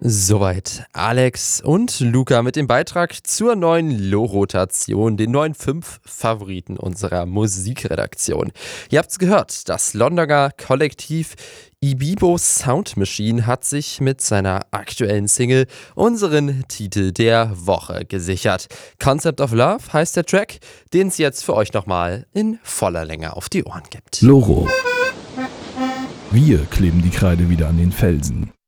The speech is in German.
Soweit Alex und Luca mit dem Beitrag zur neuen Low-Rotation, den neuen 5 Favoriten unserer Musikredaktion. Ihr habt's gehört, das Londoner Kollektiv Ibibo Sound Machine hat sich mit seiner aktuellen Single unseren Titel der Woche gesichert. Concept of Love heißt der Track, den es jetzt für euch nochmal in voller Länge auf die Ohren gibt. Loro. Wir kleben die Kreide wieder an den Felsen.